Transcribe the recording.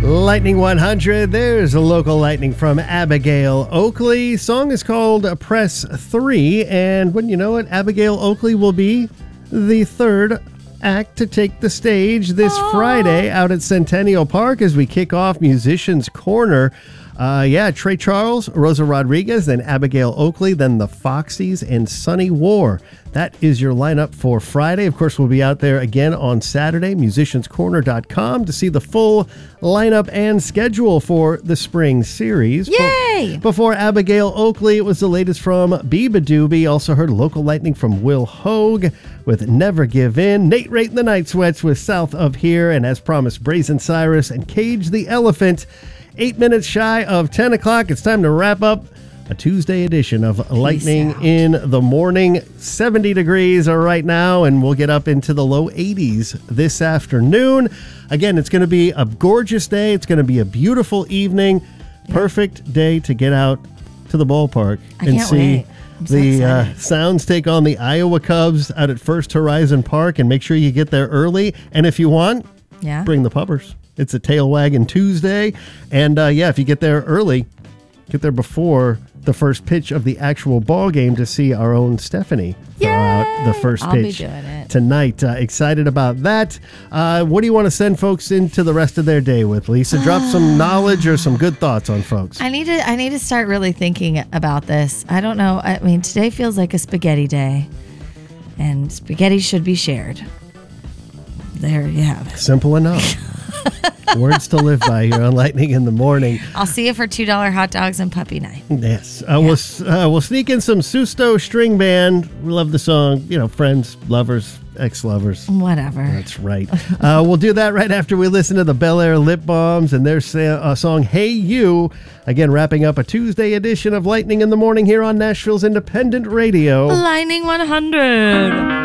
Lightning 100, there's a local lightning from Abigail Oakley. Song is called Press 3, and wouldn't you know it, Abigail Oakley will be the third act to take the stage this Friday out at Centennial Park as we kick off Musicians Corner. Trey Charles, Rosa Rodriguez, then Abigail Oakley, then the Foxies, and Sunny War. That is your lineup for Friday. Of course, we'll be out there again on Saturday, musicianscorner.com, to see the full lineup and schedule for the spring series. Yay! Before Abigail Oakley, it was the latest from Biba Doobie. Also heard local lightning from Will Hogue with Never Give In. Nate Rate and the Night Sweats with South of Here. And as promised, Brazen Cyrus and Cage the Elephant. 8 minutes shy of 10 o'clock. It's time to wrap up a Tuesday edition of Lightning in the Morning. 70 degrees right now, and we'll get up into the low 80s this afternoon. Again, it's going to be a gorgeous day. It's going to be a beautiful evening. Perfect day to get out to the ballpark and see the Sounds take on the Iowa Cubs out at First Horizon Park, and make sure you get there early. And if you want, bring the puppers. It's a tail wagging Tuesday. And if you get there early, get there before the first pitch of the actual ball game to see our own Stephanie throw out the first pitch tonight. Excited about that. What do you want to send folks into the rest of their day with, Lisa? Drop some knowledge or some good thoughts on folks. I need to start really thinking about this. I don't know. I mean, today feels like a spaghetti day, and spaghetti should be shared. There you have it. Simple enough. Words to live by here on Lightning in the Morning. I'll see you for $2 hot dogs and puppy night. Yes. We'll sneak in some Susto String Band. We love the song. Friends, lovers, ex-lovers. Whatever. That's right. We'll do that right after we listen to the Bel Air Lip Bombs and their song, Hey You. Again, wrapping up a Tuesday edition of Lightning in the Morning here on Nashville's Independent Radio. Lightning 100.